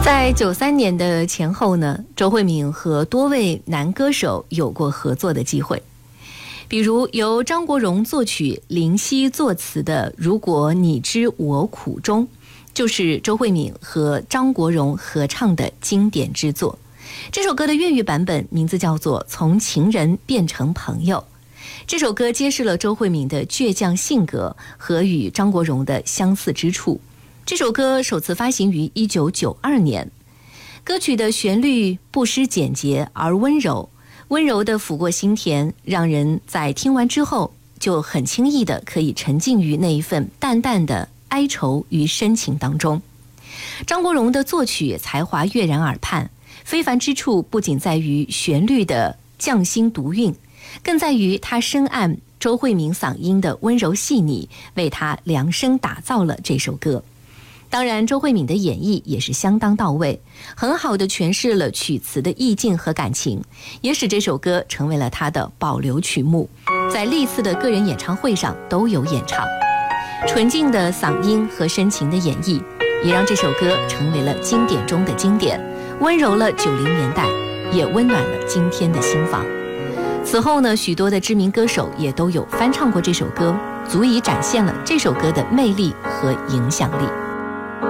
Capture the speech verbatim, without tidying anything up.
在九三年的前后呢，周慧敏和多位男歌手有过合作的机会，比如由张国荣作曲、林夕作词的《如果你知我苦衷》，就是周慧敏和张国荣合唱的经典之作。这首歌的粤语版本名字叫做《从情人变成朋友》。这首歌揭示了周慧敏的倔强性格和与张国荣的相似之处。这首歌首次发行于一九九二年，歌曲的旋律不失简洁而温柔，温柔地抚过心田，让人在听完之后就很轻易地可以沉浸于那一份淡淡的哀愁与深情当中。张国荣的作曲才华跃然耳畔，非凡之处不仅在于旋律的匠心独运，更在于他深谙周慧敏嗓音的温柔细腻，为他量身打造了这首歌。当然，周慧敏的演绎也是相当到位，很好地诠释了曲词的意境和感情，也使这首歌成为了她的保留曲目，在历次的个人演唱会上都有演唱。纯净的嗓音和深情的演绎，也让这首歌成为了经典中的经典，温柔了九零年代，也温暖了今天的心房。此后呢，许多的知名歌手也都有翻唱过这首歌，足以展现了这首歌的魅力和影响力。